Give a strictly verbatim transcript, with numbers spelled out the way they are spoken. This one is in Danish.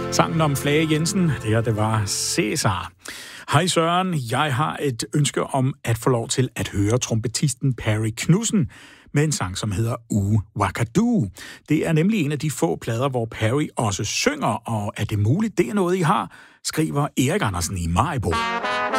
Sangen om Flage Jensen, det her, det var Cæsar. Hej Søren, jeg har et ønske om at få lov til at høre trompetisten Perry Knudsen med en sang, som hedder U Wakadu. Det er nemlig en af de få plader, hvor Perry også synger, og er det muligt, det er noget, I har, skriver Erik Andersen i Maribo.